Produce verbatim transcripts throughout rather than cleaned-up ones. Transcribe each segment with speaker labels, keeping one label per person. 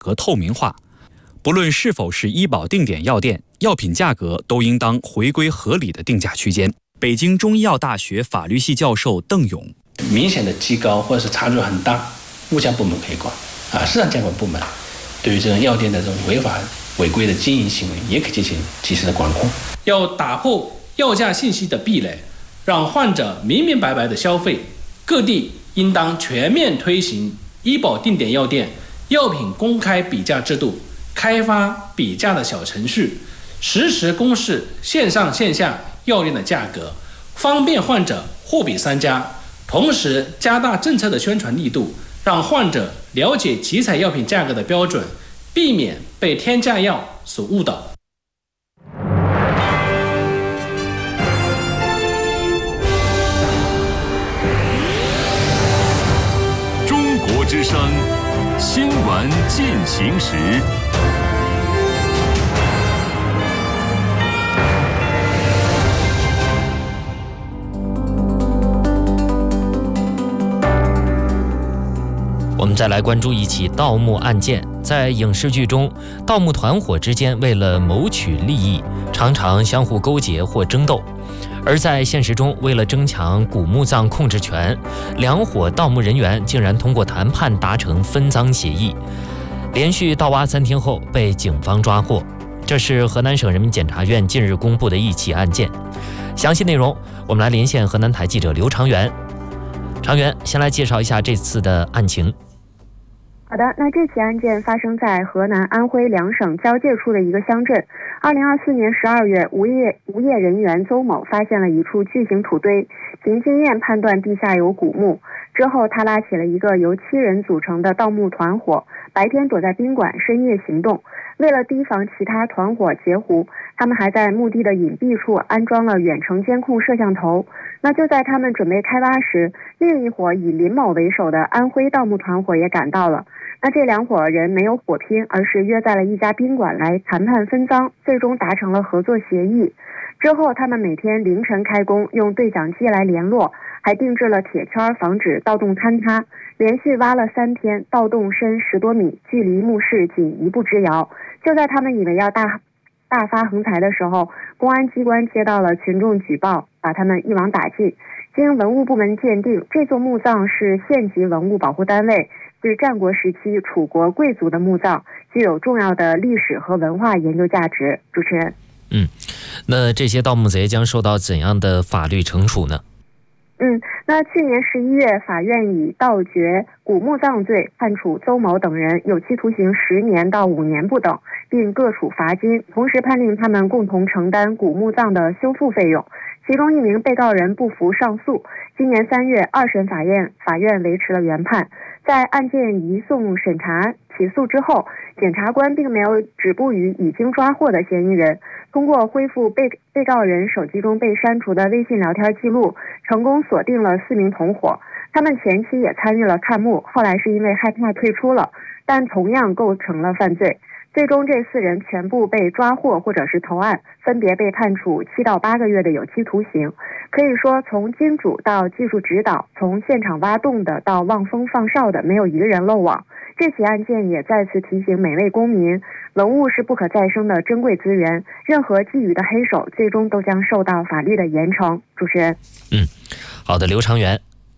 Speaker 1: 格透明化。不论是否是医保定点药店，药品价格都应当回归合理的定价区间。北京中医药大学法律系教授邓勇：
Speaker 2: 明显的提高或者是差距很大，物价部门可以管啊，市场监管部门对于这种药店的这种违法违规的经营行为也可以进行及时的管控。
Speaker 3: 要打破药价信息的壁垒，让患者明明白白的消费。各地应当全面推行医保定点药店药品公开比价制度，开发比价的小程序，实时公示线上线下药店的价格，方便患者货比三家。同时加大政策的宣传力度，让患者了解集采药品价格的标准，避免被天价药所误导。
Speaker 4: 中国之声新闻进行时。
Speaker 5: 我们再来关注一起盗墓案件。在影视剧中，盗墓团伙之间为了谋取利益，常常相互勾结或争斗；而在现实中，为了争抢古墓葬控制权，两伙盗墓人员竟然通过谈判达成分赃协议，连续盗挖三天后被警方抓获。这是河南省人民检察院近日公布的一起案件。详细内容，我们来连线河南台记者刘长元。长元，先来介绍一下这次的案情。
Speaker 6: 好的，那这起案件发生在河南、安徽两省交界处的一个乡镇。二零二四年十二月，无业无业人员邹某发现了一处巨型土堆，凭经验判断地下有古墓。之后，他拉起了一个由七人组成的盗墓团伙，白天躲在宾馆，深夜行动。为了提防其他团伙截胡，他们还在墓地的隐蔽处安装了远程监控摄像头。那就在他们准备开挖时，另一伙以林某为首的安徽盗墓团伙也赶到了。那这两伙人没有火拼，而是约在了一家宾馆来谈判分赃，最终达成了合作协议。之后他们每天凌晨开工，用对讲机来联络，还定制了铁圈防止盗洞坍塌。连续挖了三天，盗洞深十多米，距离墓室仅一步之遥。就在他们以为要大大发横财的时候，公安机关接到了群众举报，把他们一网打尽。经文物部门鉴定，这座墓葬是县级文物保护单位，是战国时期楚国贵族的墓葬，具有重要的历史和文化研究价值。主持人，
Speaker 5: 嗯，那这些盗墓贼将受到怎样的法律惩处呢？
Speaker 6: 嗯，那去年十一月，法院以盗掘古墓葬罪判处邹某等人有期徒刑十年到五年不等，并各处罚金，同时判令他们共同承担古墓葬的修复费用。其中一名被告人不服上诉，今年三月，二审法院法院维持了原判。在案件移送审查起诉之后，检察官并没有止步于已经抓获的嫌疑人，通过恢复被被告人手机中被删除的微信聊天记录，成功锁定了四名同伙。他们前期也参与了看墓，后来是因为害怕退出了，但同样构成了犯罪。最终这四人全部被抓获或者是投案，分别被判处七到八个月的有期徒刑。可以说，从金主到技术指导，从现场挖洞的到望风放哨的，没有一个人漏网。这起案件也再次提醒每位公民，文物是不可再生的珍贵资源，任何觊觎的黑手最终都将受到法律的严惩。主持人，
Speaker 5: 嗯，好的，刘长元。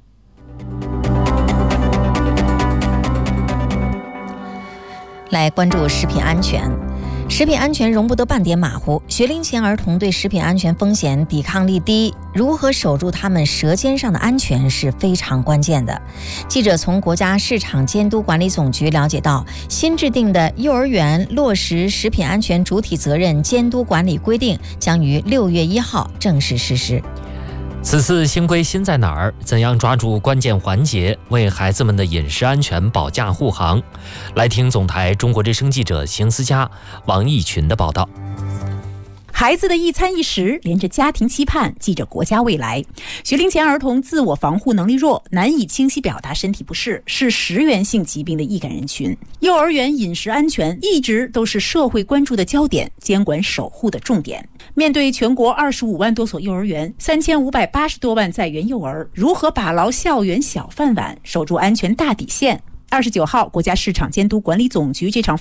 Speaker 7: 来关注食品安全。食品安全容不得半点马虎，学龄前儿童对食品安全风险抵抗力低，如何守住他们舌尖上的安全是非常关键的。记者从国家市场监督管理总局了解到，新制定的幼儿园落实食品安全主体责任监督管理规定将于六月一号正式实施。
Speaker 5: 此次新规新在哪儿？怎样抓住关键环节，为孩子们的饮食安全保驾护航？来听总台中国之声记者邢思佳、王义群的报道。
Speaker 8: 孩子的一餐一食连着家庭期盼，记着国家未来。学龄前儿童自我防护能力弱，难以清晰表达身体不适，是食源性疾病的易感人群。幼儿园饮食安全一直都是社会关注的焦点，监管守护的重点。面对全国二十五万多所幼儿园，三千五百八十多万在园幼儿，如何把牢校园小饭碗，守住安全大底线？二十九号，国家市场监督管理总局这场